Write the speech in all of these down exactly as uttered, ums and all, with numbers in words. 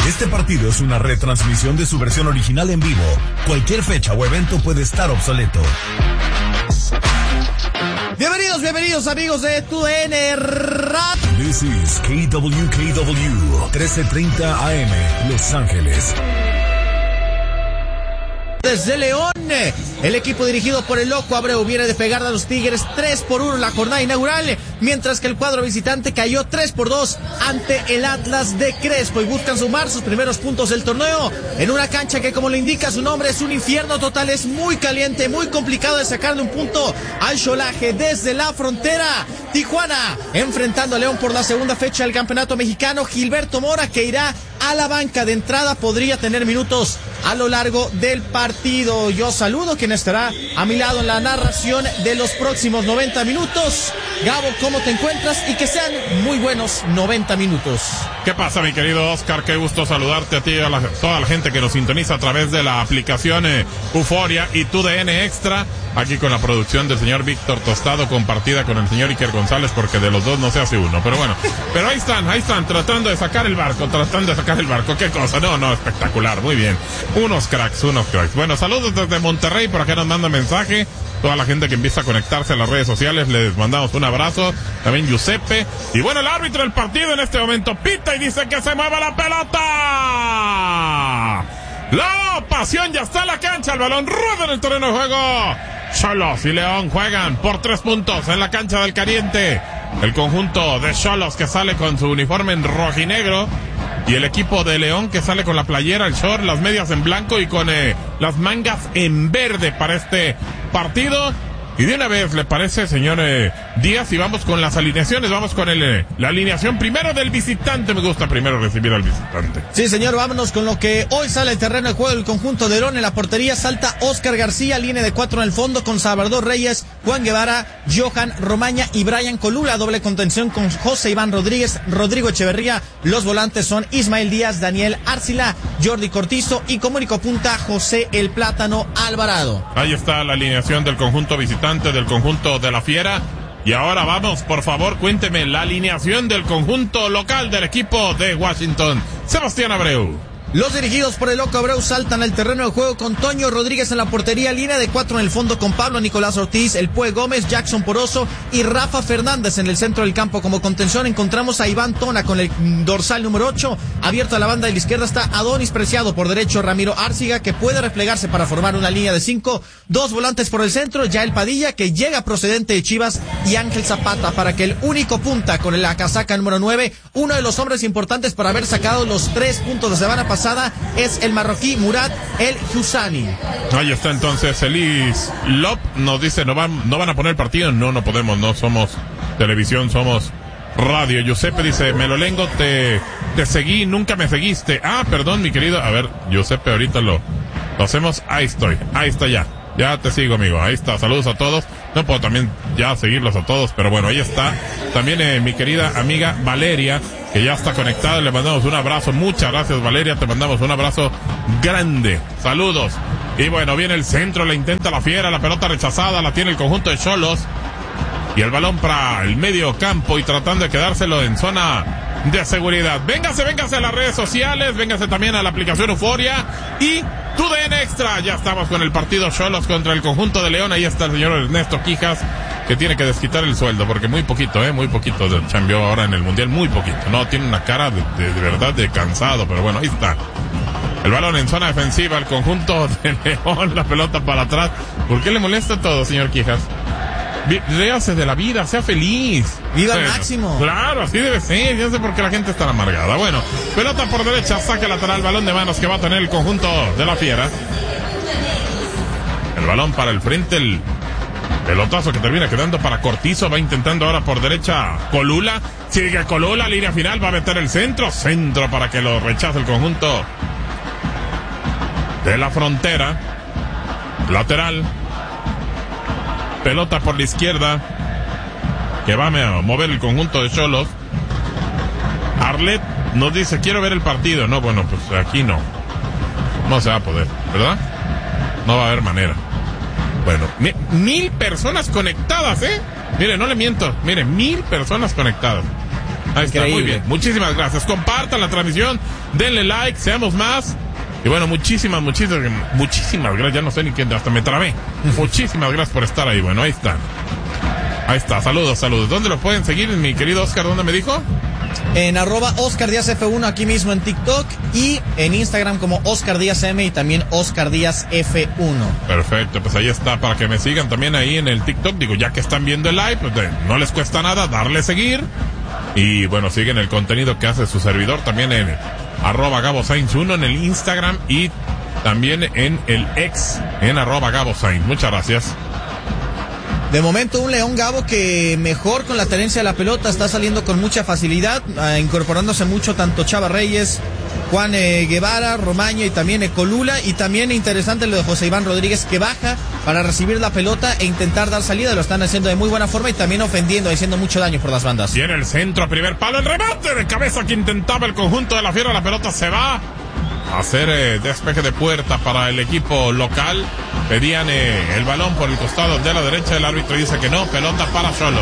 Este partido es una retransmisión de su versión original en vivo. Cualquier fecha o evento puede estar obsoleto. Bienvenidos, bienvenidos amigos de Tu D N Radio. This is K W K W, trece treinta A M, Los Ángeles. Desde León, el equipo dirigido por el Loco Abreu viene de pegar a los Tigres tres por uno en la jornada inaugural, mientras que el cuadro visitante cayó tres por dos ante el Atlas de Crespo y buscan sumar sus primeros puntos del torneo en una cancha que, como le indica su nombre, es un infierno total, es muy caliente, muy complicado de sacarle un punto al Xolaje desde la frontera. Tijuana enfrentando a León por la segunda fecha del campeonato mexicano. Gilberto Mora, que irá a la banca de entrada, podría tener minutos a lo largo del partido. Yo saludo quien estará a mi lado en la narración de los próximos noventa minutos. Gabo, ¿cómo te encuentras? Y que sean muy buenos noventa minutos. ¿Qué pasa, mi querido Oscar? Qué gusto saludarte a ti y a la, toda la gente que nos sintoniza a través de la aplicación eh, Euforia y Tu D N Extra. Aquí con la producción del señor Víctor Tostado, compartida con el señor Iker González, porque de los dos no se hace uno. Pero bueno, pero ahí están, ahí están, tratando de sacar el barco, tratando de sacar el barco. ¿Qué cosa? No, no, espectacular, muy bien. Unos cracks, unos cracks. Bueno, saludos desde Monterrey, por acá nos manda mensaje. Toda la gente que empieza a conectarse a las redes sociales, les mandamos un abrazo. También Giuseppe. Y bueno, el árbitro del partido en este momento pita y dice que se mueva la pelota. La pasión ya está en la cancha, el balón rueda en el terreno de juego. Xolos y León juegan por tres puntos en la cancha del Caliente. El conjunto de Xolos que sale con su uniforme en rojinegro y el equipo de León que sale con la playera, el short, las medias en blanco y con eh, las mangas en verde para este partido. Y de una vez, ¿le parece, señor eh, Díaz? Y vamos con las alineaciones, vamos con el, eh, la alineación primero del visitante. Me gusta primero recibir al visitante. Sí, señor, vámonos con lo que hoy sale al terreno de juego del conjunto de León. En la portería salta Oscar García, línea de cuatro en el fondo con Salvador Reyes, Juan Guevara, Johan Romaña y Brian Colula. Doble contención con José Iván Rodríguez, Rodrigo Echeverría. Los volantes son Ismael Díaz, Daniel Arcila, Jordi Cortizo y como único punta José El Plátano Alvarado. Ahí está la alineación del conjunto visitante, del conjunto de la Fiera. Y ahora vamos, por favor, cuénteme la alineación del conjunto local del equipo de Washington. Sebastián Abreu. Los dirigidos por el Loco Abreu saltan al terreno de juego con Toño Rodríguez en la portería, línea de cuatro en el fondo con Pablo Nicolás Ortiz, El Pue Gómez, Jackson Poroso y Rafa Fernández. En el centro del campo como contención encontramos a Iván Tona con el dorsal número ocho. Abierto a la banda de la izquierda está Adonis Preciado, por derecho Ramiro Árciga, que puede replegarse para formar una línea de cinco. Dos volantes por el centro, Yael Padilla, que llega procedente de Chivas, y Ángel Zapata, para que el único punta con la casaca número nueve, uno de los hombres importantes para haber sacado los tres puntos de semana pasada, es el marroquí Murad El Husani. Ahí está entonces Elis Lop, nos dice, ¿no van, no van a poner partido? No, no podemos, no somos televisión, somos radio. Giuseppe dice, Melolengo, te, te seguí, nunca me seguiste. Ah, perdón, mi querido. A ver, Giuseppe, ahorita lo, lo hacemos. Ahí estoy, ahí está ya. Ya te sigo, amigo. Ahí está. Saludos a todos. No puedo también ya seguirlos a todos, pero bueno, ahí está. También eh, mi querida amiga Valeria, que ya está conectada. Le mandamos un abrazo. Muchas gracias, Valeria. Te mandamos un abrazo grande. Saludos. Y bueno, viene el centro, la intenta la Fiera. La pelota rechazada la tiene el conjunto de Xolos. Y el balón para el medio campo y tratando de quedárselo en zona de seguridad. Véngase, véngase a las redes sociales. Véngase también a la aplicación Euforia. Y Tu D N Extra. Ya estamos con el partido Xolos contra el conjunto de León. Ahí está el señor Ernesto Quijas, que tiene que desquitar el sueldo, porque muy poquito, eh, muy poquito chambeó ahora en el Mundial, muy poquito. No, tiene una cara de, de, de verdad de cansado, pero bueno, ahí está. El balón en zona defensiva, el conjunto de León, la pelota para atrás. ¿Por qué le molesta todo, señor Quijas? Réase de la vida, sea feliz. Viva al bueno, máximo. Claro, así debe ser. Ya sé por qué la gente está amargada. Bueno, pelota por derecha, saque lateral, balón de manos que va a tener el conjunto de la Fiera. El balón para el frente, el pelotazo que termina quedando para Cortizo. Va intentando ahora por derecha Colula. Sigue Colula, línea final, va a meter el centro. Centro para que lo rechace el conjunto de la Frontera. Lateral. Pelota por la izquierda, que va a mover el conjunto de Xolos. Arlet nos dice, quiero ver el partido. No, bueno, pues aquí no. No se va a poder, ¿verdad? No va a haber manera. Bueno, mi, mil personas conectadas, ¿eh? Mire, no le miento. Mire, mil personas conectadas. Ahí Increíble. está, muy bien. Muchísimas gracias. Compartan la transmisión, denle like, seamos más. Y bueno, muchísimas, muchísimas, muchísimas gracias. Ya no sé ni quién, hasta me trabé. Muchísimas gracias por estar ahí. Bueno, ahí están. Ahí está, saludos, saludos. ¿Dónde lo pueden seguir, mi querido Oscar? ¿Dónde me dijo? En arroba Oscar Díaz F uno aquí mismo en TikTok y en Instagram como Oscar Díaz M y también Oscar Díaz F uno. Perfecto, pues ahí está, para que me sigan también ahí en el TikTok. Digo, ya que están viendo el live, pues de, no les cuesta nada darle seguir. Y bueno, siguen el contenido que hace su servidor también en arroba Gabo Sainz uno en el Instagram y también en el ex en arroba Gabo Sainz. Muchas gracias. De momento un León, Gabo, que mejor con la tenencia de la pelota, está saliendo con mucha facilidad, eh, incorporándose mucho tanto Chava Reyes, Juan eh, Guevara, Romaña y también Ecolula, y también interesante lo de José Iván Rodríguez, que baja para recibir la pelota e intentar dar salida. Lo están haciendo de muy buena forma y también ofendiendo, haciendo mucho daño por las bandas. Tiene el centro, primer palo, el remate de cabeza que intentaba el conjunto de la Fiera. La pelota se va a hacer eh, despeje de puerta para el equipo local. Pedían eh, el balón por el costado de la derecha. El árbitro dice que no, pelota para Xolos.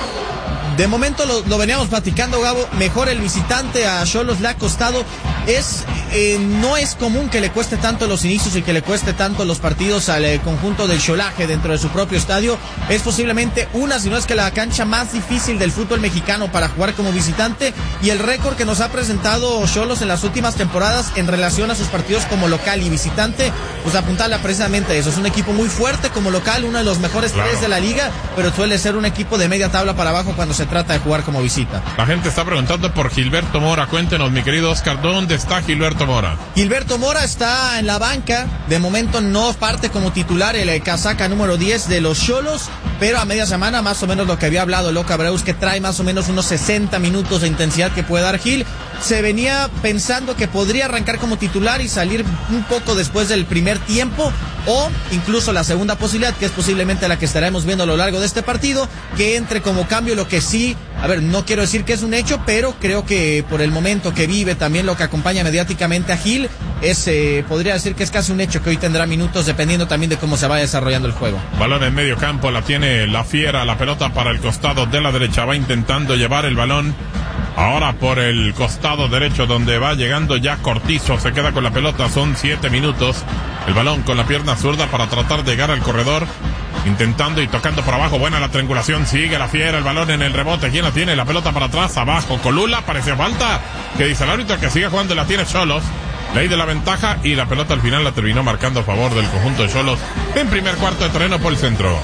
De momento lo, lo veníamos platicando, Gabo, mejor el visitante, a Xolos le ha costado. Es, eh, no es común que le cueste tanto los inicios y que le cueste tanto los partidos al eh, conjunto del Xolaje dentro de su propio estadio. Es posiblemente una, si no es que la cancha más difícil del fútbol mexicano para jugar como visitante, y el récord que nos ha presentado Xolos en las últimas temporadas en relación a sus partidos como local y visitante, pues apuntarle precisamente a eso. Es un equipo muy fuerte como local, uno de los mejores claro. tres de la liga, pero suele ser un equipo de media tabla para abajo cuando se trata de jugar como visita. La gente está preguntando por Gilberto Mora. Cuéntenos, mi querido Oscar, ¿dónde está Gilberto Mora? Gilberto Mora está en la banca, de momento no parte como titular el casaca número diez de los Xolos, pero a media semana más o menos lo que había hablado Loca Breus, que trae más o menos unos sesenta minutos de intensidad que puede dar Gil. Se venía pensando que podría arrancar como titular y salir un poco después del primer tiempo, o incluso la segunda posibilidad, que es posiblemente la que estaremos viendo a lo largo de este partido, que entre como cambio. Lo que sí, a ver, no quiero decir que es un hecho, pero creo que por el momento que vive, también lo que acompaña mediáticamente a Gil, es, eh, podría decir que es casi un hecho que hoy tendrá minutos, dependiendo también de cómo se vaya desarrollando el juego. Balón en medio campo, la tiene la Fiera, la pelota para el costado de la derecha, va intentando llevar el balón ahora por el costado derecho, donde va llegando ya Cortizo, se queda con la pelota, son siete minutos, el balón con la pierna zurda para tratar de llegar al corredor, intentando y tocando por abajo, buena la triangulación, sigue la Fiera, el balón en el rebote, ¿quién la tiene? La pelota para atrás, abajo, Colula, parece falta, que dice el árbitro que sigue jugando, la tiene Xolos, ley de la ventaja, y la pelota al final la terminó marcando a favor del conjunto de Xolos en primer cuarto de terreno por el centro.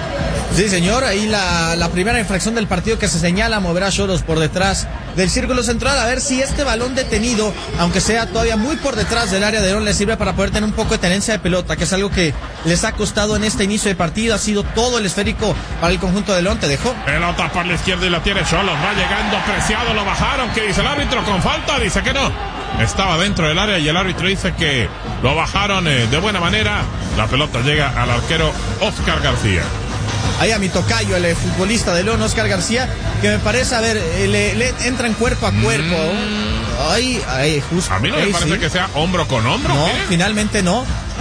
Sí, señor, ahí la, la primera infracción del partido que se señala, moverá a Xolos por detrás del círculo central, a ver si este balón detenido, aunque sea todavía muy por detrás del área de León, le sirve para poder tener un poco de tenencia de pelota, que es algo que les ha costado en este inicio de partido. Ha sido todo el esférico para el conjunto de León. Te dejó pelota por la izquierda y la tiene Xolos, va llegando Preciado, lo bajaron, que dice el árbitro con falta, dice que no, estaba dentro del área y el árbitro dice que lo bajaron eh, de buena manera. La pelota llega al arquero Oscar García. Ahí a mi tocayo, el futbolista de León, Oscar García, que me parece, a ver, le, le entra en cuerpo a cuerpo. Mm. Ay, ay, justo. A mí no ay, me parece sí. que sea hombro con hombro. No, ¿qué? finalmente no.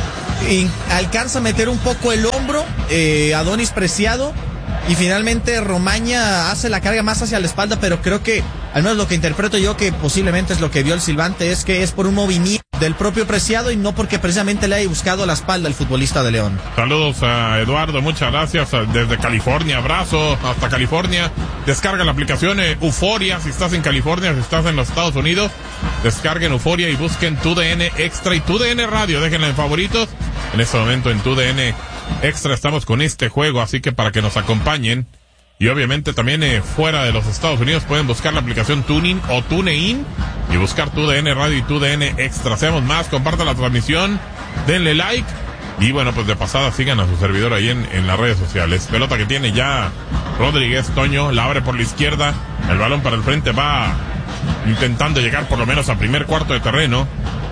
Y alcanza a meter un poco el hombro, eh, Adonis Preciado, y finalmente Romaña hace la carga más hacia la espalda, pero creo que, al menos lo que interpreto yo, que posiblemente es lo que vio el silbante, es que es por un movimiento del propio Preciado y no porque precisamente le haya buscado la espalda al futbolista de León. Saludos a Eduardo, muchas gracias desde California, abrazo hasta California. Descarga la aplicación eh, Euforia si estás en California, si estás en los Estados Unidos, descarguen Euforia y busquen Tu D N Extra y Tu D N Radio, déjenla en favoritos. En este momento en Tu D N Extra estamos con este juego, así que para que nos acompañen. Y obviamente también eh, fuera de los Estados Unidos pueden buscar la aplicación Tuning o TuneIn y buscar Tu D N Radio y Tu D N Extra. Seamos más, compartan la transmisión, denle like y bueno, pues de pasada sigan a su servidor ahí en, en las redes sociales. Pelota que tiene ya Rodríguez Toño, la abre por la izquierda, el balón para el frente, va intentando llegar por lo menos a primer cuarto de terreno.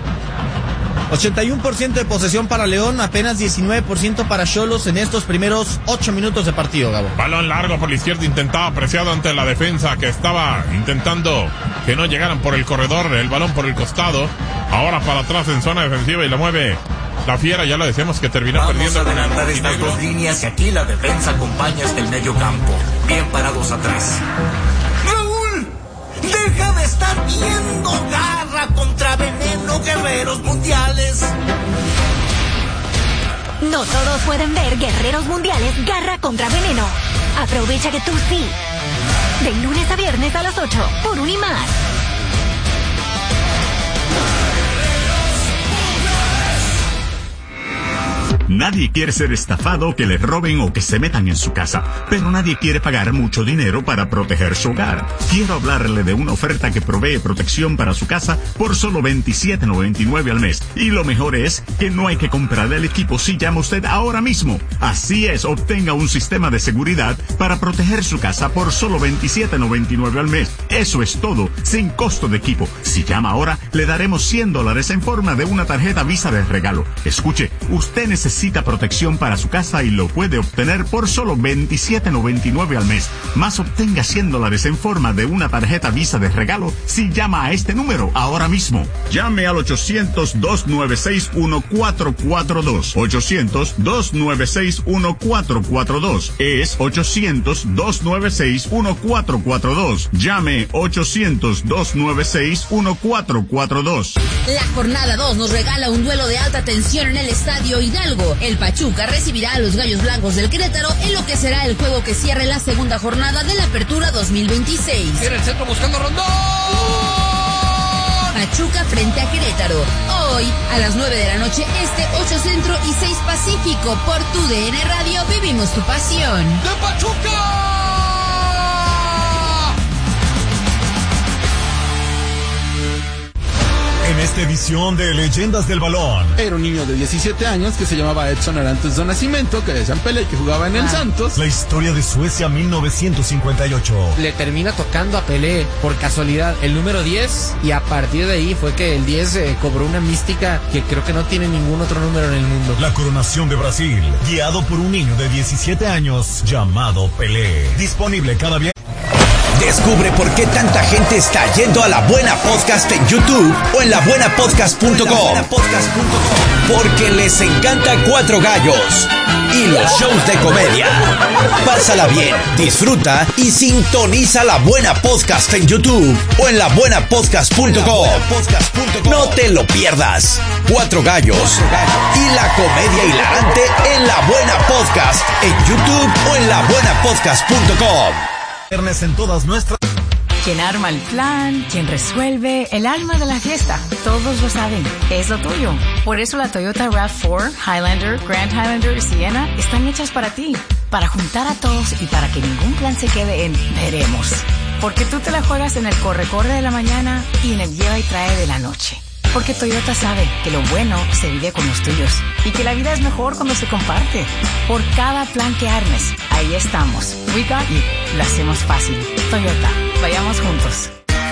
ochenta y uno por ciento de posesión para León, apenas diecinueve por ciento para Xolos en estos primeros ocho minutos de partido, Gabo. Balón largo por la izquierda, intentaba Preciado ante la defensa que estaba intentando que no llegaran por el corredor, el balón por el costado, ahora para atrás en zona defensiva y la mueve la Fiera, ya lo decíamos que terminó Vamos perdiendo. Vamos a adelantar estas dos líneas y aquí la defensa acompaña hasta el medio campo, bien parados atrás. ¡Raúl! combatiendo, garra contra veneno, guerreros mundiales. No todos pueden ver Guerreros Mundiales Garra contra Veneno. Aprovecha que tú sí. De lunes a viernes a las ocho por Unimás. Nadie quiere ser estafado, que le roben o que se metan en su casa, pero nadie quiere pagar mucho dinero para proteger su hogar. Quiero hablarle de una oferta que provee protección para su casa por solo veintisiete noventa y nueve al mes. Y lo mejor es que no hay que comprar el equipo si llama usted ahora mismo. Así es, obtenga un sistema de seguridad para proteger su casa por solo veintisiete noventa y nueve al mes. Eso es todo, sin costo de equipo. Si llama ahora, le daremos cien dólares en forma de una tarjeta Visa de regalo. Escuche, usted necesita Necesita protección para su casa y lo puede obtener por solo veintisiete noventa y nueve al mes. Más obtenga cien dólares en forma de una tarjeta Visa de regalo si llama a este número ahora mismo. Llame al ochocientos, dos nueve seis, uno cuatro cuatro dos. ochocientos, dos nueve seis, uno cuatro cuatro dos. Es ochocientos, dos nueve seis, uno cuatro cuatro dos. Llame ochocientos, dos nueve seis, uno cuatro cuatro dos. La jornada dos nos regala un duelo de alta tensión en el Estadio Hidalgo. El Pachuca recibirá a los Gallos Blancos del Querétaro en lo que será el juego que cierre la segunda jornada de la Apertura dos mil veintiséis. Viene el centro buscando Rondón. Pachuca frente a Querétaro. Hoy a las nueve de la noche este, ocho Centro y seis Pacífico por tu D N Radio. Vivimos tu pasión. ¡De Pachuca! En esta edición de Leyendas del Balón. Era un niño de diecisiete años que se llamaba Edson Arantes do Nascimento, que decían Pelé, que jugaba en el ah. Santos. La historia de Suecia mil novecientos cincuenta y ocho. Le termina tocando a Pelé por casualidad el número diez y a partir de ahí fue que el diez eh, cobró una mística que creo que no tiene ningún otro número en el mundo. La coronación de Brasil, guiado por un niño de diecisiete años llamado Pelé. Disponible cada viernes. Descubre por qué tanta gente está yendo a La Buena Podcast en YouTube o en la buena podcast punto com. Porque les encanta Cuatro Gallos y los shows de comedia. Pásala bien, disfruta y sintoniza La Buena Podcast en YouTube o en la buena podcast punto com. No te lo pierdas. Cuatro Gallos y la comedia hilarante en La Buena Podcast en YouTube o en la buena podcast punto com. En todas nuestras... Quien arma el plan, quien resuelve, el alma de la fiesta. Todos lo saben, es lo tuyo. Por eso la Toyota RAV cuatro, Highlander, Grand Highlander y Sienna están hechas para ti. Para juntar a todos y para que ningún plan se quede en veremos. Porque tú te la juegas en el corre-corre de la mañana y en el lleva y trae de la noche. Porque Toyota sabe que lo bueno se vive con los tuyos y que la vida es mejor cuando se comparte. Por cada plan que armes, ahí estamos. We got you. Lo hacemos fácil. Toyota, vayamos juntos.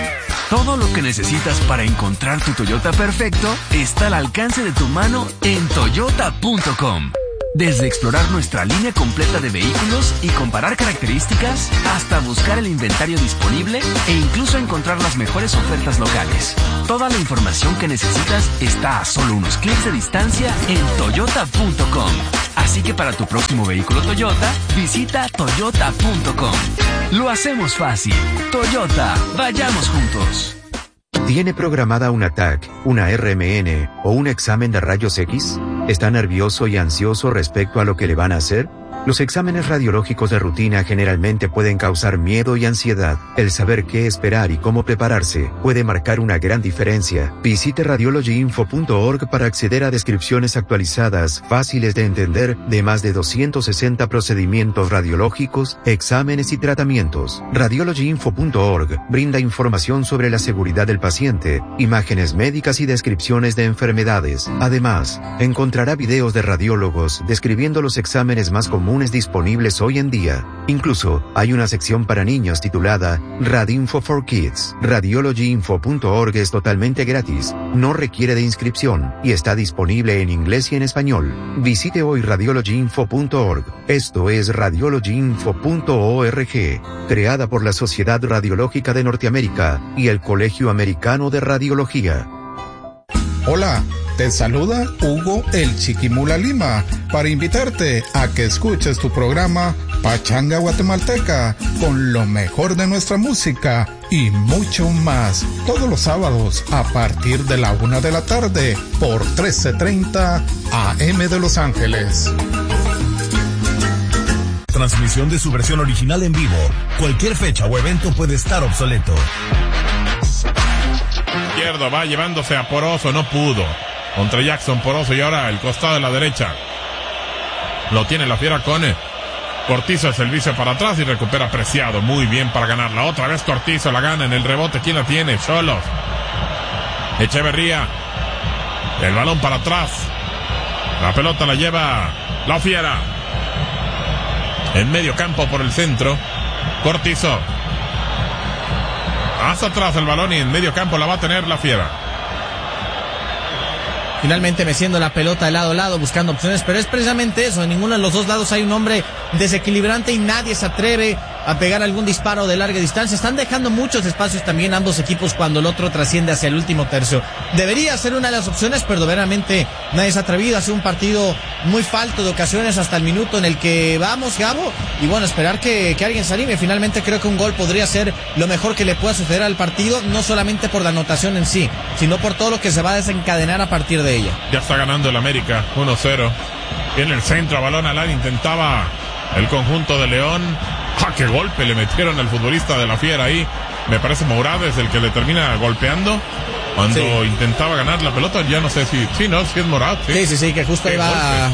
Todo lo que necesitas para encontrar tu Toyota perfecto está al alcance de tu mano en toyota punto com. Desde explorar nuestra línea completa de vehículos y comparar características, hasta buscar el inventario disponible e incluso encontrar las mejores ofertas locales. Toda la información que necesitas está a solo unos clics de distancia en toyota punto com. Así que para tu próximo vehículo Toyota, visita toyota punto com. Lo hacemos fácil. Toyota, vayamos juntos. ¿Tiene programada una T A C, una R M N o un examen de rayos X? ¿Está nervioso y ansioso respecto a lo que le van a hacer? Los exámenes radiológicos de rutina generalmente pueden causar miedo y ansiedad. El saber qué esperar y cómo prepararse puede marcar una gran diferencia. Visite radiology info punto org para acceder a descripciones actualizadas, fáciles de entender, de más de doscientos sesenta procedimientos radiológicos, exámenes y tratamientos. radiology info punto org brinda información sobre la seguridad del paciente, imágenes médicas y descripciones de enfermedades. Además, encontrará videos de radiólogos describiendo los exámenes más comunes disponibles hoy en día. Incluso, hay una sección para niños titulada Radinfo for Kids. radiology info punto org es totalmente gratis, no requiere de inscripción y está disponible en inglés y en español. Visite hoy radiology info punto org. Esto es radiology info punto org, creada por la Sociedad Radiológica de Norteamérica y el Colegio Americano de Radiología. Hola, te saluda Hugo el Chiquimula Lima para invitarte a que escuches tu programa Pachanga Guatemalteca con lo mejor de nuestra música y mucho más. Todos los sábados a partir de la una de la tarde por trece treinta A M de Los Ángeles. Transmisión de su versión original en vivo. Cualquier fecha o evento puede estar obsoleto. Izquierdo va llevándose a Poroso, no pudo. Contra Jackson Poroso y ahora el costado de la derecha. Lo tiene la Fiera con Cortizo, el servicio para atrás y recupera Preciado. Muy bien para ganarla. Otra vez Cortizo la gana en el rebote. ¿Quién la tiene? Xolos. Echeverría. El balón para atrás. La pelota la lleva la Fiera. En medio campo por el centro. Cortizo. Hasta atrás el balón y en medio campo la va a tener la Fiera. Finalmente meciendo la pelota de lado a lado, buscando opciones, pero es precisamente eso. En ninguno de los dos lados hay un hombre desequilibrante y nadie se atreve a pegar algún disparo de larga distancia. Están dejando muchos espacios también ambos equipos cuando el otro trasciende hacia el último tercio. Debería ser una de las opciones, pero verdaderamente nadie se ha atrevido. Ha sido un partido muy falto de ocasiones hasta el minuto en el que vamos, Gabo. Y bueno, esperar que, que alguien se anime. Finalmente creo que un gol podría ser lo mejor que le pueda suceder al partido, no solamente por la anotación en sí, sino por todo lo que se va a desencadenar a partir de ella. Ya está ganando el América, uno cero. En el centro, balón al área, intentaba el conjunto de León. ¡Ah, qué golpe le metieron al futbolista de la Fiera ahí! Me parece Morales el que le termina golpeando cuando sí. intentaba ganar la pelota. Ya no sé si... Sí, no, si es Morales. Sí, sí, sí, sí que justo iba a,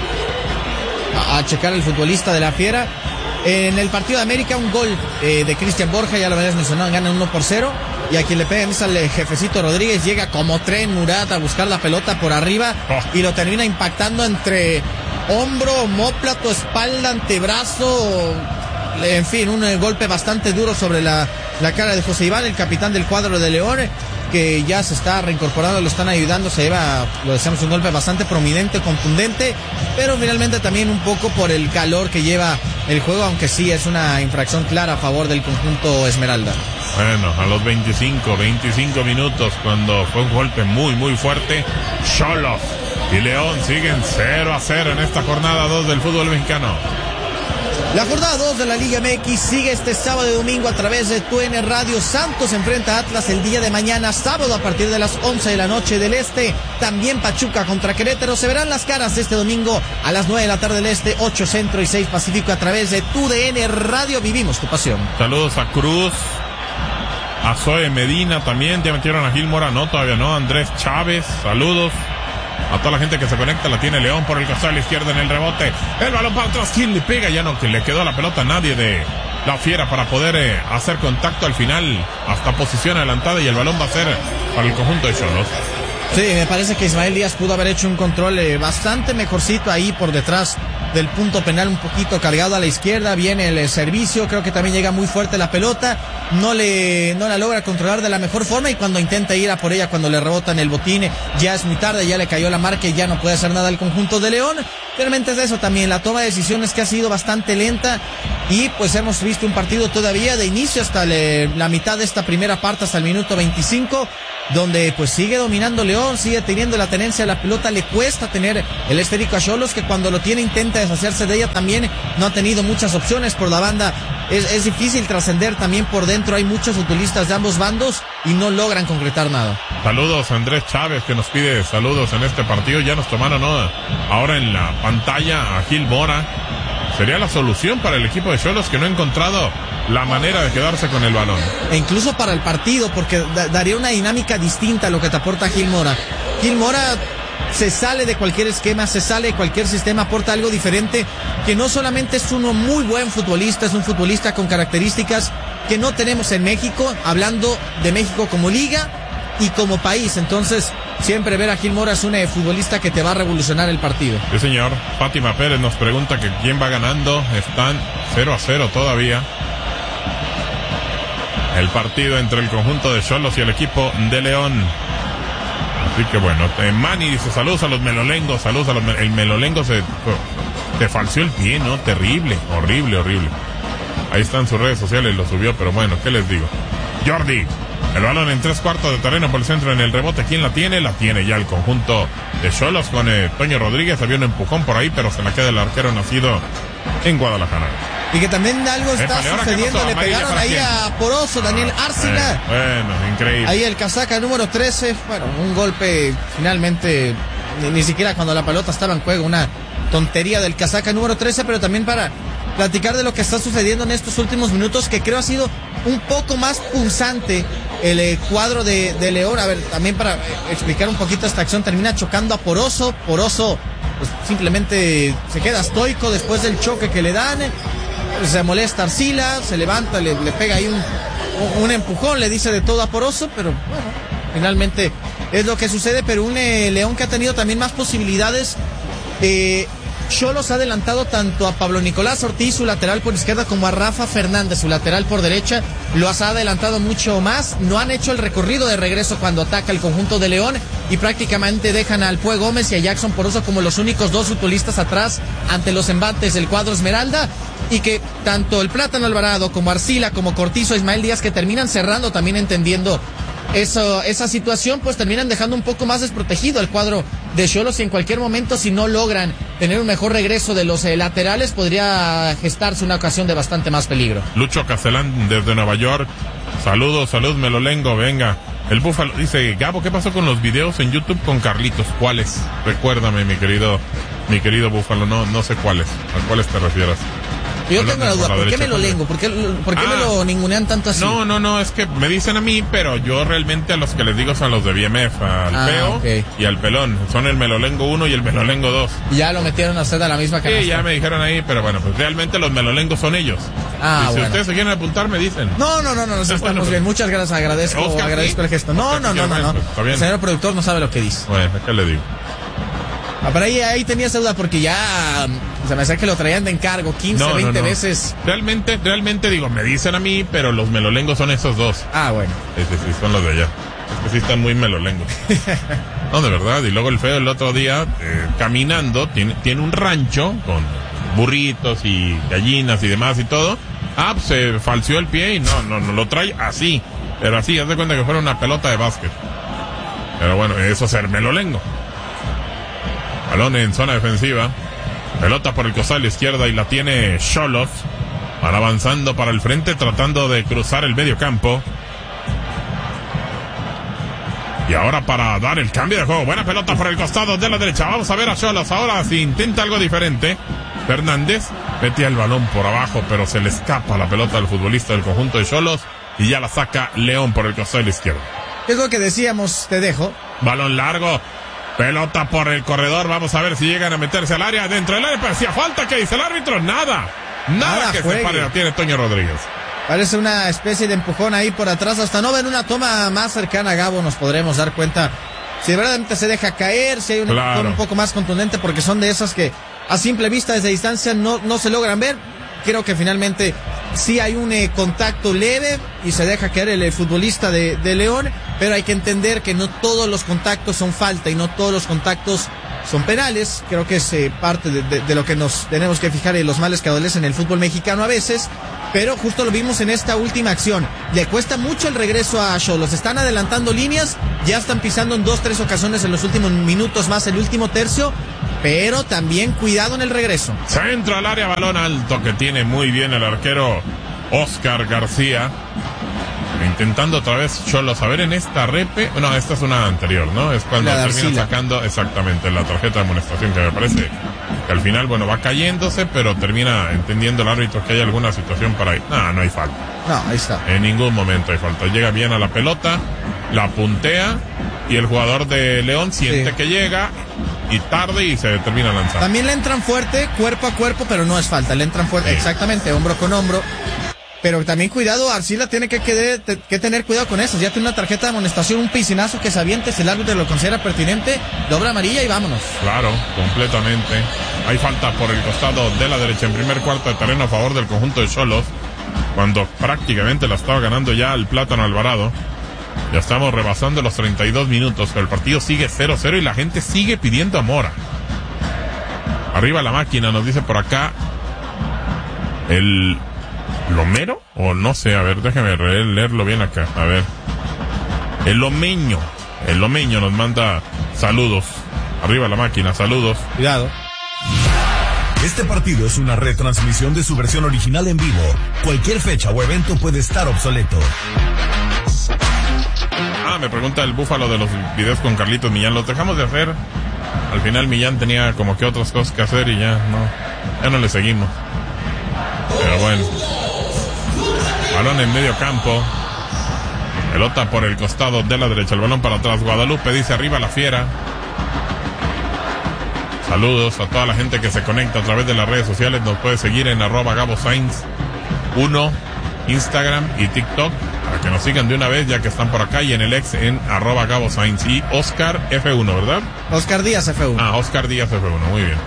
a checar el futbolista de la Fiera. En el partido de América, un gol eh, de Cristian Borja, ya lo habías mencionado, gana uno por cero. Y a quien le pegan es al jefecito Rodríguez. Llega como tren Murat a buscar la pelota por arriba oh. y lo termina impactando entre hombro, omóplato, espalda, antebrazo. En fin, un eh, golpe bastante duro sobre la, la cara de José Iván, el capitán del cuadro de León, que ya se está reincorporando, lo están ayudando. Se lleva, lo decíamos, un golpe bastante prominente, contundente, pero finalmente también un poco por el calor que lleva el juego, aunque sí es una infracción clara a favor del conjunto Esmeralda. Bueno, a los veinticinco, veinticinco minutos, cuando fue un golpe muy, muy fuerte, Xolos y León siguen cero a cero en esta jornada dos del fútbol mexicano. La jornada dos de la Liga M X sigue este sábado y domingo a través de Tu N Radio. Santos enfrenta a Atlas el día de mañana, sábado a partir de las once de la noche del Este. También Pachuca contra Querétaro. Se verán las caras este domingo a las nueve de la tarde del Este, ocho Centro y seis Pacífico a través de Tu D N Radio. Vivimos tu pasión. Saludos a Cruz, a Zoe Medina también. Ya metieron a Gil Mora, no, todavía no. Andrés Chávez, saludos. A toda la gente que se conecta, la tiene León por el costado de la izquierda en el rebote. El balón para atrás, ¿quién le pega? Ya no, que le quedó la pelota a nadie de la Fiera para poder eh, hacer contacto al final. Hasta posición adelantada y el balón va a ser para el conjunto de Xolos. Sí, me parece que Ismael Díaz pudo haber hecho un control eh, bastante mejorcito ahí por detrás del punto penal, un poquito cargado a la izquierda. Viene el eh, servicio, creo que también llega muy fuerte la pelota. No le no la logra controlar de la mejor forma y cuando intenta ir a por ella, cuando le rebotan el botín, ya es muy tarde, ya le cayó la marca y ya no puede hacer nada el conjunto de León. Realmente es eso también, la toma de decisiones que ha sido bastante lenta y pues hemos visto un partido todavía de inicio hasta le, la mitad de esta primera parte, hasta el minuto veinticinco, donde pues sigue dominando León, sigue teniendo la tenencia de la pelota, le cuesta tener el esférico a Xolos, que cuando lo tiene intenta deshacerse de ella también, no ha tenido muchas opciones por la banda, es, es difícil trascender también por dentro, hay muchos futbolistas de ambos bandos y no logran concretar nada. Saludos a Andrés Chávez que nos pide saludos en este partido, ya nos tomaron ¿no? ahora en la pantalla a Gil Mora. Sería la solución para el equipo de Xolos, que no ha encontrado la manera de quedarse con el balón. E incluso para el partido, porque da- daría una dinámica distinta a lo que te aporta Gil Mora. Gil Mora se sale de cualquier esquema, se sale de cualquier sistema, aporta algo diferente, que no solamente es uno muy buen futbolista, es un futbolista con características que no tenemos en México, hablando de México como liga y como país. Entonces, siempre ver a Gil Mora es un eh, futbolista que te va a revolucionar el partido. Sí, señor. Fátima Pérez nos pregunta que quién va ganando. Están cero a cero todavía. El partido entre el conjunto de Xolos y el equipo de León. Así que bueno, eh, Manny dice saludos a los melolengos, saludos a los me- el melolengo se te falseó el pie, ¿no? Terrible, horrible, horrible. Ahí están sus redes sociales, lo subió, pero bueno, ¿qué les digo? Jordi, el balón en tres cuartos de terreno por el centro en el rebote. ¿Quién la tiene? La tiene ya el conjunto de Xolos con eh, Toño Rodríguez. Había un empujón por ahí, pero se la queda el arquero nacido en Guadalajara. Y que también algo está Épale, ahora sucediendo, pasó, le amarilla pegaron para ahí quién. a Poroso, Daniel Arcila. Eh, bueno, increíble. Ahí el casaca número trece, bueno, un golpe finalmente, ni, ni siquiera cuando la pelota estaba en juego, una tontería del casaca número trece, pero también para platicar de lo que está sucediendo en estos últimos minutos, que creo ha sido un poco más punzante el eh, cuadro de, de León. A ver, también para eh, explicar un poquito esta acción, termina chocando a Poroso, Poroso pues, simplemente se queda estoico después del choque que le dan, se molesta Arcila, se levanta, le, le pega ahí un, un empujón, le dice de todo a Poroso, pero bueno, finalmente es lo que sucede. Pero un eh, León que ha tenido también más posibilidades. eh, Xolos ha adelantado tanto a Pablo Nicolás Ortiz, su lateral por izquierda, como a Rafa Fernández, su lateral por derecha. Los ha adelantado mucho más. No han hecho el recorrido de regreso cuando ataca el conjunto de León y prácticamente dejan al Pue Gómez y a Jackson Poroso como los únicos dos futbolistas atrás ante los embates del cuadro Esmeralda. Y que tanto el Plátano Alvarado como Arcila, como Cortizo, Ismael Díaz, que terminan cerrando, también entendiendo Eso, esa situación, pues terminan dejando un poco más desprotegido el cuadro de Xolos, y en cualquier momento, si no logran tener un mejor regreso de los eh, laterales, podría gestarse una ocasión de bastante más peligro. Lucho Castellán desde Nueva York, saludos, salud Melolengo, venga. El Búfalo dice, Gabo, ¿qué pasó con los videos en YouTube con Carlitos? ¿Cuáles? Recuérdame, mi querido, mi querido Búfalo, no, no sé cuáles, ¿a cuáles te refieres? Yo tengo la duda, ¿por qué me lo lengo? ¿Por qué, por qué ah, me lo ningunean tanto así? No, no, no, es que me dicen a mí, pero yo realmente a los que les digo son los de B M F, al ah, Feo okay. y al Pelón. Son el Melolengo uno y el Melolengo dos. Ya lo metieron a usted a la misma canasta. Sí, ya me dijeron ahí, pero bueno, pues realmente los Melolengos son ellos. Ah, y si bueno. ustedes se quieren apuntar, me dicen. No, no, no, no, nos bueno, estamos pues, bien. Muchas gracias, agradezco, Oscar, agradezco sí. el gesto. No, Oscar, no, no, no, no. pues, está bien. El señor productor no sabe lo que dice. Bueno, ¿qué le digo? Ah, pero ahí, ahí tenía esa duda porque ya um, se me hacía que lo traían de encargo quince, No, veinte no, no. veces. Realmente, realmente digo, me dicen a mí, pero los melolengos son esos dos. Ah, bueno. Sí, sí, sí, son los de allá. Es que sí están muy melolengos. No, de verdad. Y luego el Feo el otro día, eh, caminando, tiene, tiene un rancho con burritos y gallinas y demás y todo. Ah, pues se falseó el pie y no, no, no lo trae así. Pero así, haz de cuenta que fuera una pelota de básquet. Pero bueno, eso es ser melolengo. Balón en zona defensiva. Pelota por el costado de la izquierda y la tiene Xolos. Van avanzando para el frente, tratando de cruzar el medio campo. Y ahora para dar el cambio de juego. Buena pelota por el costado de la derecha. Vamos a ver a Xolos ahora si intenta algo diferente. Fernández metía el balón por abajo, pero se le escapa la pelota al futbolista del conjunto de Xolos. Y ya la saca León por el costado de la izquierda. Es lo que decíamos, te dejo. Balón largo. Pelota por el corredor, vamos a ver si llegan a meterse al área, dentro del área, pero hacía falta, ¿qué dice el árbitro? Nada, nada, nada que juegue. Se pare, tiene Toño Rodríguez. Parece una especie de empujón ahí por atrás, hasta no ver una toma más cercana a Gabo nos podremos dar cuenta si verdaderamente se deja caer, si hay un claro. empujón un poco más contundente, porque son de esas que a simple vista desde distancia no, no se logran ver. Creo que finalmente sí hay un eh, contacto leve y se deja caer el eh, futbolista de, de León, pero hay que entender que no todos los contactos son falta y no todos los contactos son penales. Creo que es eh, parte de, de, de lo que nos tenemos que fijar en los males que adolecen el fútbol mexicano a veces, pero justo lo vimos en esta última acción. Le cuesta mucho el regreso a Xolos, están adelantando líneas, ya están pisando en dos, tres ocasiones en los últimos minutos más el último tercio, pero también cuidado en el regreso. Centro al área, balón alto que tiene muy bien el arquero Oscar García. Intentando otra vez Xolos, a ver en esta repe, no, esta es una anterior, ¿no? Es cuando termina Arcila. Sacando exactamente la tarjeta de amonestación, que me parece que al final, bueno, va cayéndose, pero termina entendiendo el árbitro que hay alguna situación para ahí. No, no hay falta. No, ahí está. En ningún momento hay falta. Llega bien a la pelota, la puntea y el jugador de León siente sí. que llega y tarde y se termina lanzando. También le entran fuerte, cuerpo a cuerpo, pero no es falta, le entran fuerte, sí. exactamente, hombro con hombro. Pero también cuidado, Arcila tiene que, que, que tener cuidado con eso. Ya tiene una tarjeta de amonestación, un piscinazo que se aviente, si el árbitro lo considera pertinente, doble amarilla y vámonos. Claro, completamente. Hay falta por el costado de la derecha en primer cuarto de terreno a favor del conjunto de Xolos, cuando prácticamente la estaba ganando ya el Plátano Alvarado. Ya estamos rebasando los treinta y dos minutos, pero el partido sigue cero cero y la gente sigue pidiendo a Mora. Arriba la máquina, nos dice por acá el Lomero, o no sé, a ver, déjame leerlo bien acá, a ver. El Lomeño, el Lomeño nos manda saludos. Arriba la máquina, saludos. Cuidado. Este partido es una retransmisión de su versión original en vivo. Cualquier fecha o evento puede estar obsoleto. Ah, me pregunta el Búfalo de los videos con Carlitos Millán. ¿Los dejamos de hacer? Al final Millán tenía como que otras cosas que hacer y ya no, ya no le seguimos. Pero bueno. Balón en medio campo. Pelota por el costado de la derecha. El balón para atrás. Guadalupe dice arriba la fiera. Saludos a toda la gente que se conecta a través de las redes sociales. Nos puede seguir en arroba Gabo Sainz uno, Instagram y TikTok, para que nos sigan de una vez ya que están por acá, y en el ex en arroba Gabo Sainz y Oscar F uno, ¿verdad? Oscar Díaz F uno. Ah, Oscar Díaz F uno, muy bien.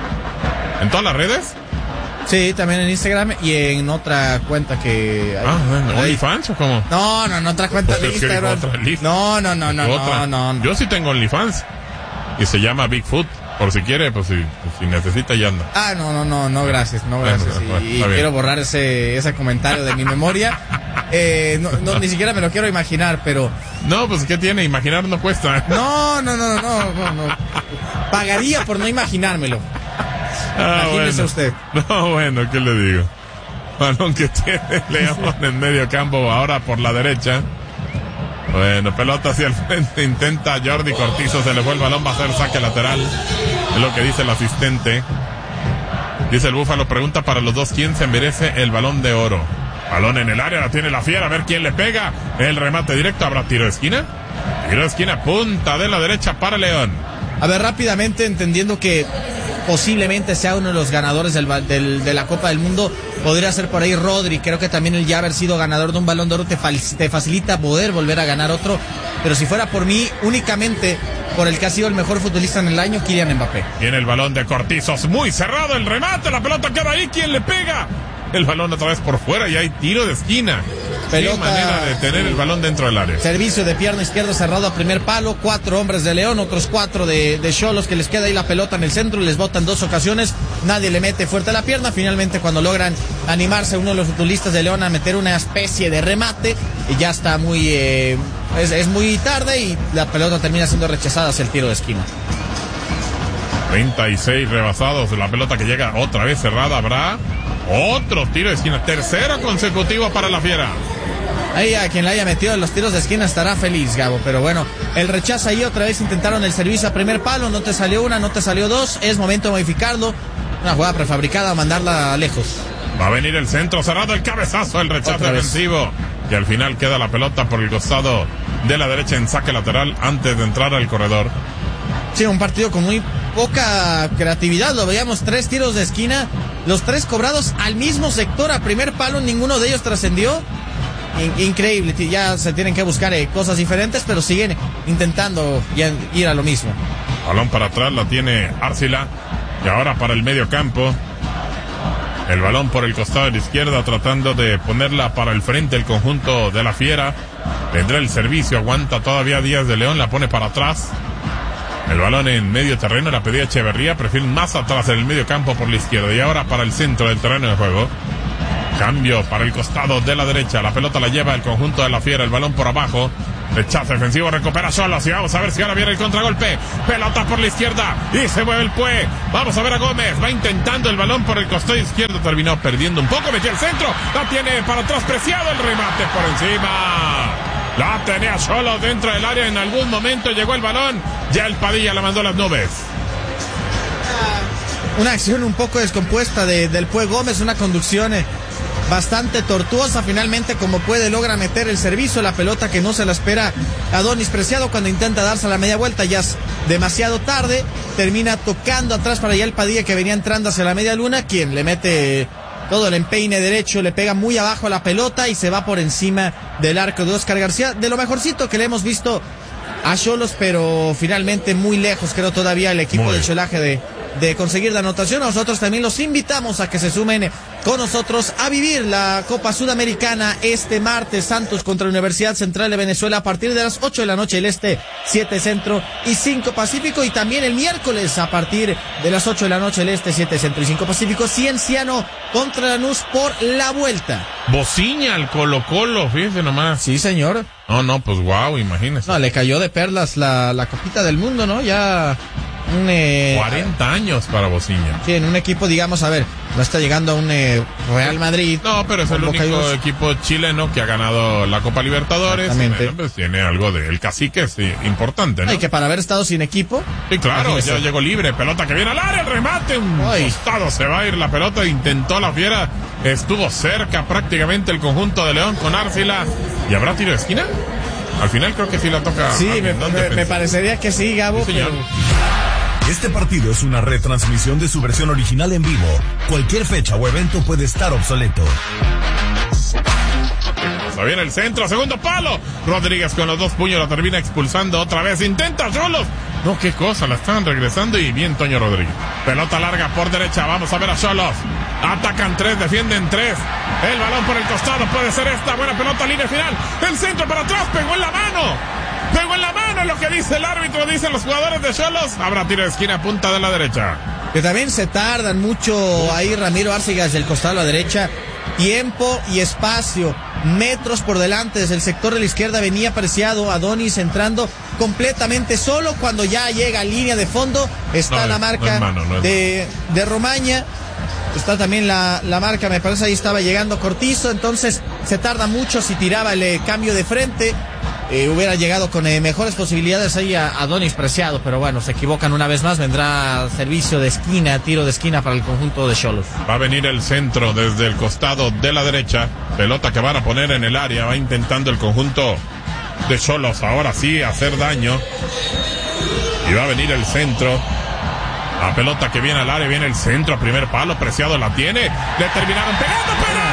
¿En todas las redes? Sí, también en Instagram y en otra cuenta que... Ah, ¿en OnlyFans o cómo? No, no, en otra cuenta de Instagram. No, no, no, no, no, no, no. Yo sí tengo OnlyFans y se llama Bigfoot. Por si quiere, pues si, si necesita, ya anda. Ah, no, no, no, no, gracias, no, gracias. Bueno, bueno, y y quiero borrar ese ese comentario de mi memoria. Eh, no, no, ni siquiera me lo quiero imaginar, pero... No, pues ¿qué tiene? Imaginar no cuesta. No, no, no, no, no, no, no. Pagaría por no imaginármelo. Ah, Imagínese bueno. usted. No, bueno, ¿qué le digo? Balón que tiene León en medio campo, ahora por la derecha. Bueno, pelota hacia el frente, intenta Jordi Cortizo, se le fue el balón, va a ser saque lateral, es lo que dice el asistente. Dice el Búfalo, pregunta para los dos, ¿quién se merece el balón de oro? Balón en el área, la tiene la fiera, a ver quién le pega, el remate directo, ¿habrá tiro de esquina? Tiro de esquina, punta de la derecha para León. A ver, rápidamente, entendiendo que posiblemente sea uno de los ganadores del, del, de la Copa del Mundo, podría ser por ahí Rodri. Creo que también el ya haber sido ganador de un Balón de Oro te, te facilita poder volver a ganar otro, pero si fuera por mí, únicamente por el que ha sido el mejor futbolista en el año, Kylian Mbappé. Tiene el balón de Cortizos, muy cerrado el remate, la pelota queda ahí, ¿quién le pega? El balón otra vez por fuera y hay tiro de esquina. Pelota, qué manera de tener el balón dentro del área. Servicio de pierna izquierda cerrado a primer palo, cuatro hombres de León, otros cuatro de de Xolos, que les queda ahí la pelota en el centro, les botan dos ocasiones, nadie le mete fuerte la pierna. Finalmente, cuando logran animarse uno de los futbolistas de León a meter una especie de remate, y ya está muy eh, es, es muy tarde y la pelota termina siendo rechazada hacia el tiro de esquina. treinta y seis rebasados, la pelota que llega otra vez cerrada, habrá otro tiro de esquina, tercero consecutivo para la fiera. Ahí a quien le haya metido en los tiros de esquina estará feliz, Gabo, pero bueno, el rechazo ahí, otra vez intentaron el servicio a primer palo, no te salió una, no te salió dos, es momento de modificarlo, una jugada prefabricada, mandarla lejos. Va a venir el centro cerrado, el cabezazo, el rechazo defensivo, y al final queda la pelota por el costado de la derecha en saque lateral antes de entrar al corredor. Sí, un partido con muy poca creatividad, lo veíamos, tres tiros de esquina, los tres cobrados al mismo sector, a primer palo, ninguno de ellos trascendió. In- increíble, ya se tienen que buscar eh, cosas diferentes, pero siguen intentando ya ir a lo mismo. Balón para atrás, la tiene Arcila, y ahora para el medio campo, el balón por el costado de la izquierda, tratando de ponerla para el frente el conjunto de la fiera. Vendrá el servicio, aguanta todavía Díaz de León, la pone para atrás. El balón en medio terreno, la pedía Echeverría, prefieren más atrás en el medio campo por la izquierda, y ahora para el centro del terreno de juego. Cambio para el costado de la derecha, la pelota la lleva el conjunto de la fiera, el balón por abajo, rechazo defensivo, recupera Xolos, y vamos a ver si ahora viene el contragolpe, pelota por la izquierda, y se mueve el Pue, vamos a ver a Gómez, va intentando el balón por el costado izquierdo, terminó perdiendo un poco, metió el centro, la tiene para atrás, Preciado, el remate por encima, la tenía Xolos dentro del área, en algún momento llegó el balón, ya el Padilla la mandó a las nubes. Una acción un poco descompuesta de, del Pue Gómez, una conducción eh, bastante tortuosa, finalmente como puede logra meter el servicio, la pelota que no se la espera a Donis Preciado cuando intenta darse a la media vuelta, ya es demasiado tarde, termina tocando atrás para allá el Padilla que venía entrando hacia la media luna, quien le mete todo el empeine derecho, le pega muy abajo a la pelota y se va por encima del arco de Oscar García, de lo mejorcito que le hemos visto a Xolos, pero finalmente muy lejos creo todavía el equipo del Xolaje de de conseguir la anotación. Nosotros también los invitamos a que se sumen con nosotros a vivir la Copa Sudamericana este martes, Santos contra la Universidad Central de Venezuela a partir de las ocho de la noche del Este, siete Centro y cinco Pacífico, y también el miércoles a partir de las ocho de la noche del Este, siete Centro y cinco Pacífico, Cienciano contra Lanús por la vuelta. Bociña al Colo Colo, fíjese nomás. Sí, señor. No, no, pues wow, imagínese. No, le cayó de perlas la, la copita del mundo, ¿no? Ya un eh, cuarenta años para Bociña. Sí, en un equipo, digamos, a ver, no está llegando a un eh, Real Madrid. No, pero es el único Juniors. equipo chileno que ha ganado la Copa Libertadores. Exactamente. Bueno, pues tiene algo de el cacique, sí, importante, ¿no? Y que para haber estado sin equipo. Sí, claro, ya llegó libre, pelota que viene al área, el remate, un Ay. costado, se va a ir la pelota, intentó la fiera, estuvo cerca prácticamente el conjunto de León con Arcila. ¿Y habrá tiro de esquina? Al final creo que sí la toca. Sí, me, me, me parecería que sí, Gabo. Sí, pero... Este partido es una retransmisión de su versión original en vivo. Cualquier fecha o evento puede estar obsoleto. Se viene el centro, segundo palo. Rodríguez con los dos puños la termina expulsando otra vez. Intenta Xolos. No, qué cosa, la están regresando y bien Toño Rodríguez. Pelota larga por derecha, vamos a ver a Xolos. Atacan tres, defienden tres. El balón por el costado, puede ser esta. Buena pelota, línea final. El centro para atrás, pegó en la mano. Pegó en la mano, es lo que dice el árbitro, dicen los jugadores de Xolos. Habrá tiro de esquina, punta de la derecha. Que también se tardan mucho ahí Ramiro Arcigas del costado a la derecha. Tiempo y espacio, metros por delante. Desde el sector de la izquierda venía Preciado, Adonis entrando completamente solo. Cuando ya llega a línea de fondo está no, la marca no mano, no de, de Romaña. Está también la, la marca, me parece ahí estaba llegando Cortizo. Entonces se tarda mucho. Si tiraba el eh, cambio de frente, eh, hubiera llegado con eh, mejores posibilidades ahí a Adonis Preciado. Pero bueno, se equivocan una vez más. Vendrá servicio de esquina, tiro de esquina para el conjunto de Xolos. Va a venir el centro desde el costado de la derecha. Pelota que van a poner en el área. Va intentando el conjunto de Xolos ahora sí hacer daño. Y va a venir el centro. La pelota que viene al área, viene el centro, primer palo, Preciado la tiene, le terminaron pegando,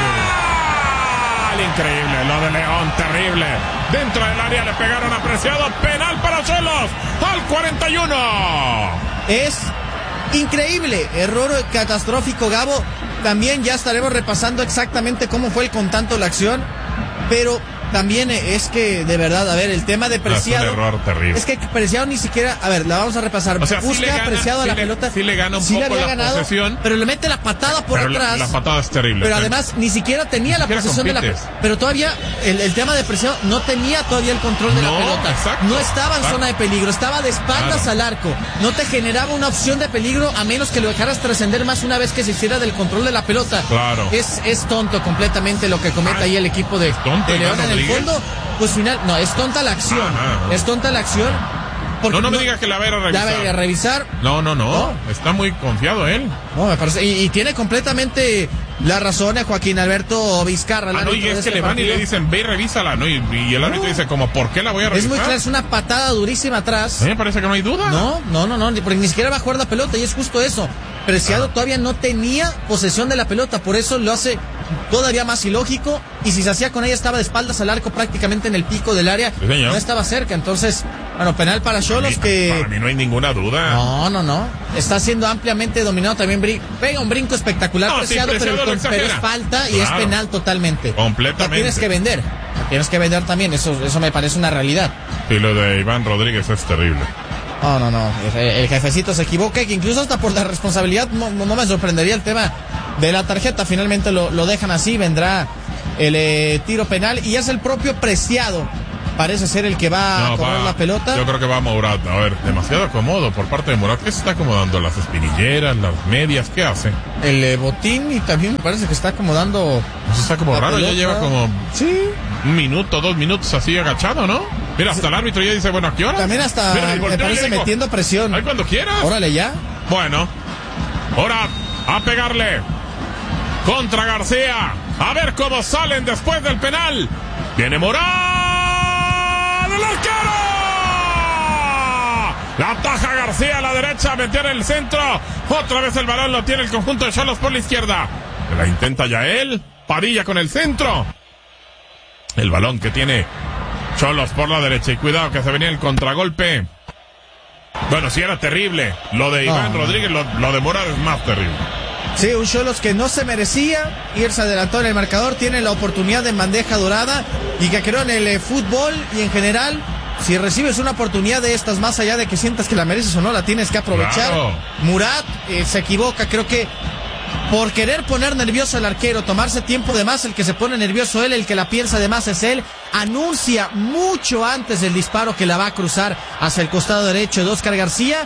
penal, increíble, lo de León, terrible, dentro del área le pegaron a Preciado, penal para Xolos, al cuarenta y uno. Es increíble, error catastrófico, Gabo, también ya estaremos repasando exactamente cómo fue el con tanto la acción, pero... También es que, de verdad, a ver, el tema de Preciado. Es un error terrible. Es que Preciado ni siquiera, a ver, la vamos a repasar. O sea, busca sí le gana, Preciado sí a la le, pelota. Sí le gana un sí poco le la ganado, posesión. Pero le mete la patada por pero atrás. La, la patada es terrible. Pero además, ni siquiera tenía ni la siquiera posesión compites. de la pelota. Pero todavía, el, el tema de Preciado, no tenía todavía el control de no, la pelota. Exacto, no estaba en exacto. zona de peligro, estaba de espaldas claro. al arco. No te generaba una opción de peligro a menos que lo dejaras trascender más una vez que se hiciera del control de la pelota. Claro. Es, es tonto completamente lo que comete ah, ahí el equipo de, de León en el fondo. Pues final, no, es tonta la acción. Ah, no, no. Es tonta la acción. No, no me digas que la va a ir a revisar. ¿La va a ir a revisar? No, no, no, no. Está muy confiado él. No, me parece. Y, y tiene completamente la razón a Joaquín Alberto Vizcarra. Ah, no, y es que este le van partido. y le dicen, ve y revísala, ¿no? Y, y el árbitro no. dice, como, ¿por qué la voy a revisar? Es muy claro, es una patada durísima atrás. A mí me parece que no hay duda. No, no, no, no, porque ni siquiera va a jugar la pelota y es justo eso. Preciado ah. todavía no tenía posesión de la pelota, por eso lo hace todavía más ilógico, y si se hacía con ella estaba de espaldas al arco prácticamente en el pico del área, sí, no estaba cerca, entonces, bueno, penal para Xolos que... Para mí no hay ninguna duda. No, no, no, está siendo ampliamente dominado también, brin... pega un brinco espectacular no, Preciado, sí, Preciado pero, el, pero es falta y claro. es penal totalmente. Completamente. La tienes que vender, la tienes que vender también, eso, eso me parece una realidad. Y lo de Iván Rodríguez es terrible. No, no, no, el jefecito se equivoca, que incluso hasta por la responsabilidad no, no me sorprendería el tema de la tarjeta, finalmente lo, lo dejan así, vendrá el eh, tiro penal y es el propio Preciado, parece ser el que va no, a cobrar va, la pelota. Yo creo que va a Murat, a ver, demasiado cómodo por parte de Murat, ¿qué se está acomodando? ¿Las espinilleras, las medias, qué hace? El eh, botín y también me parece que está acomodando... Eso está como raro, pelota. Ya lleva como sí. un minuto, dos minutos así agachado, ¿no? Mira, hasta el árbitro ya dice, bueno, ¿a qué hora? También hasta Mira, me parece digo, metiendo presión. Ahí cuando quieras. Órale ya. Bueno, ahora a pegarle contra García. A ver cómo salen después del penal. Viene Morán, el arquero. La ataja García a la derecha, metió en el centro. Otra vez el balón lo tiene el conjunto de Xolos por la izquierda. La intenta Yael. Padilla con el centro. El balón que tiene Xolos por la derecha y cuidado que se venía el contragolpe. Bueno, sí era terrible. Lo de Iván oh. Rodríguez, lo, lo de Morán es más terrible. Sí, un Xolos que no se merecía irse adelantó en el marcador, tiene la oportunidad en bandeja dorada y que creo en el eh, fútbol y en general, si recibes una oportunidad de estas, más allá de que sientas que la mereces o no, la tienes que aprovechar. Claro. Murat eh, se equivoca, creo que por querer poner nervioso al arquero, tomarse tiempo de más, el que se pone nervioso él, el que la piensa de más es él, anuncia mucho antes del disparo que la va a cruzar hacia el costado derecho de Óscar García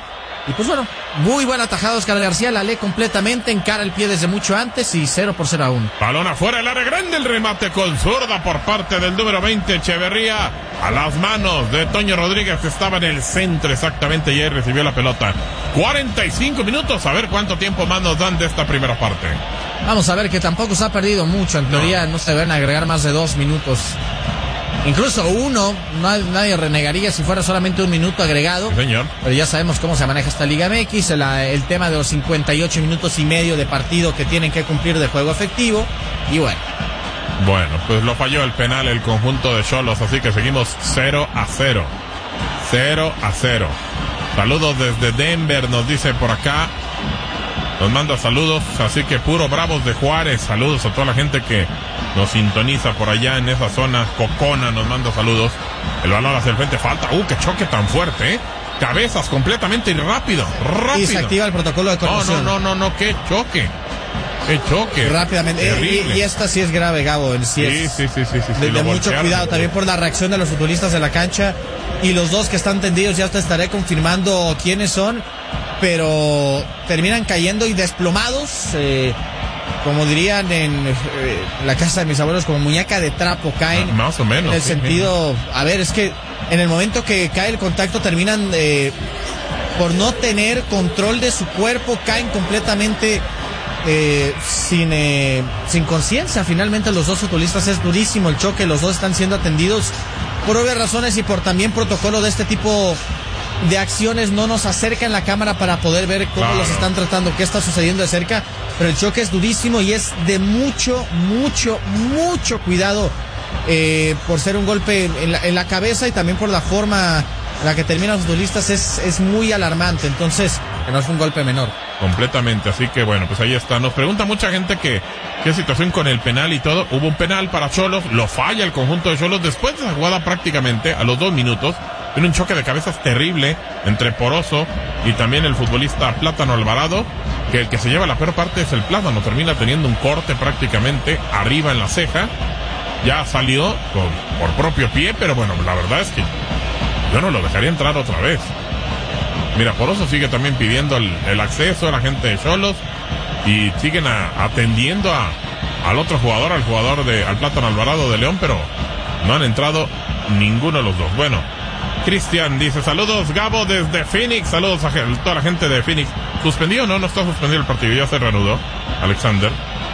Y pues bueno, muy buena atajada Oscar García, la lee completamente, encara el pie desde mucho antes y cero por cero aún. Balón afuera, el área grande, el remate con zurda por parte del número veinte, Echeverría, a las manos de Toño Rodríguez, que estaba en el centro exactamente y ahí recibió la pelota. cuarenta y cinco minutos, a ver cuánto tiempo más nos dan de esta primera parte. Vamos a ver que tampoco se ha perdido mucho, en teoría no, no se deben agregar más de dos minutos. Incluso uno, no, nadie renegaría si fuera solamente un minuto agregado. Sí, señor. Pero ya sabemos cómo se maneja esta Liga M X, el, el tema de los cincuenta y ocho minutos y medio de partido que tienen que cumplir de juego efectivo. Y bueno. Bueno, pues lo falló el penal el conjunto de Xolos, así que seguimos cero a cero. cero a cero. Saludos desde Denver, nos dice por acá. Nos manda saludos, así que puro Bravos de Juárez. Saludos a toda la gente que nos sintoniza por allá en esa zona. Cocona nos manda saludos. El balón hacia el frente, falta. Uh, qué choque tan fuerte, ¿eh? Cabezas completamente y rápido, rápido. Y se activa el protocolo de corrección. No, no, no, no, no, qué choque. Qué choque. Rápidamente. Eh, y, y esta sí es grave, Gabo. Sí, sí, es sí, sí, sí, sí, de, sí, de mucho cuidado también por la reacción de los futbolistas de la cancha. Y los dos que están tendidos, ya te estaré confirmando quiénes son. Pero terminan cayendo y desplomados. Eh, como dirían en eh, la casa de mis abuelos, como muñeca de trapo caen. Más o menos. En el sí, sentido, sí. A ver, es que en el momento que cae el contacto terminan eh, por no tener control de su cuerpo, caen completamente eh, sin eh, sin conciencia. Finalmente los dos futbolistas, es durísimo el choque, los dos están siendo atendidos por obvias razones y por también protocolo de este tipo de acciones. No nos acercan la cámara para poder ver cómo claro. los están tratando, qué está sucediendo de cerca, pero el choque es durísimo y es de mucho, mucho, mucho cuidado eh, por ser un golpe en la, en la cabeza y también por la forma en la que terminan los futbolistas es, es muy alarmante, entonces que no es un golpe menor. Completamente, así que bueno, pues ahí está. Nos pregunta mucha gente que qué situación con el penal y todo. Hubo un penal para Xolos, lo falla el conjunto de Xolos después de esa jugada prácticamente a los dos minutos. Tiene un choque de cabezas terrible entre Poroso y también el futbolista Plátano Alvarado, que el que se lleva la peor parte es el Plátano, termina teniendo un corte prácticamente arriba en la ceja. Ya salió con, por propio pie, pero bueno, la verdad es que yo no lo dejaría entrar otra vez. Mira, Poroso sigue también pidiendo el, el acceso a la gente de Xolos y siguen a, atendiendo a, al otro jugador, al jugador de, al Plátano Alvarado de León, pero no han entrado ninguno de los dos. Bueno, Cristian dice, saludos Gabo desde Phoenix, saludos a toda la gente de Phoenix. ¿Suspendido? No, no está suspendido el partido, ya se reanudó. Alexander,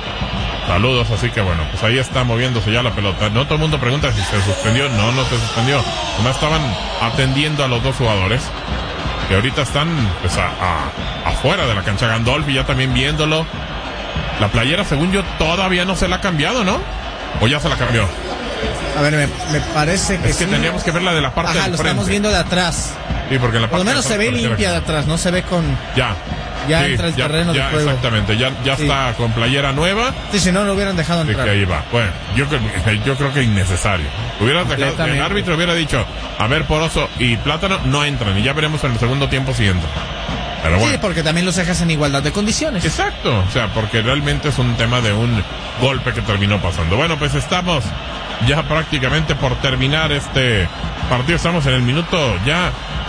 saludos, así que bueno, pues ahí está moviéndose ya la pelota. No todo el mundo pregunta si se suspendió, no, no se suspendió. Además estaban atendiendo a los dos jugadores, que ahorita están pues a, a, afuera de la cancha. Gandolfi ya también viéndolo. La playera, según yo, todavía no se la ha cambiado, ¿no? ¿O ya se la cambió? A ver, me, me parece que Es que sí. tendríamos que verla de la parte Ajá, del lo frente. estamos viendo de atrás. Sí, porque en la Por lo parte menos se ve limpia de atrás, no se ve con... Ya. Ya sí, entra el ya, terreno ya, de juego. Exactamente, ya, ya Sí. está con playera nueva. Sí, si no, lo hubieran dejado entrar. De que ahí va. Bueno, yo, creo- yo creo que innecesario. Hubiera dejado, el árbitro hubiera dicho, a ver, Poroso y Plátano no entran, y ya veremos en el segundo tiempo si entran. Pero bueno. Sí, porque también los dejas en igualdad de condiciones. Exacto, o sea, porque realmente es un tema de un golpe que terminó pasando. Bueno, pues estamos ya prácticamente por terminar este partido. Estamos en el minuto ya...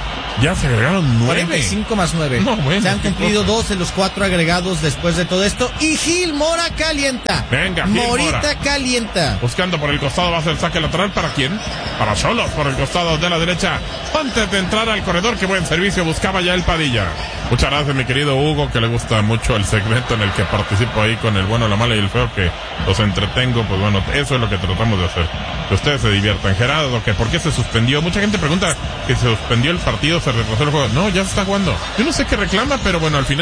Ya se agregaron nueve. cuarenta y cinco más nueve. No, bueno, se han qué cumplido cosa. dos de los cuatro agregados después de todo esto. Y Gil Mora calienta. Venga, Gil Morita Mora. calienta. Buscando por el costado, va a ser saque lateral. ¿Para quién? Para Xolos, por el costado de la derecha. Antes de entrar al corredor, qué buen servicio buscaba ya el Padilla. Muchas gracias, mi querido Hugo, que le gusta mucho el segmento en el que participo ahí con el bueno, la mala y el feo, que los entretengo. Pues bueno, eso es lo que tratamos de hacer, que ustedes se diviertan. Gerardo, que por qué se suspendió. Mucha gente pregunta que se suspendió el partido, se retrasó el juego. No, ya se está jugando. Yo no sé qué reclama, pero bueno, al final